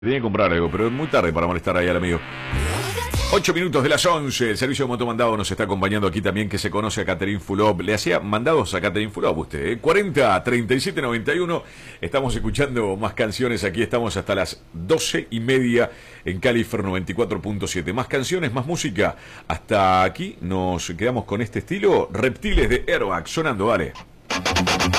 Tenía que comprar algo, pero es muy tarde para molestar ahí al amigo. 8 minutos de las 11. El servicio de motomandado nos está acompañando aquí también, que se conoce a Catherine Fulop. Le hacía mandados a Catherine Fulop usted, ¿eh? 40 37 91. Estamos escuchando más canciones. Aquí estamos hasta las 12:30 en Califer 94.7. Más canciones, más música. Hasta aquí nos quedamos con este estilo. Reptiles de Airbag sonando, vale.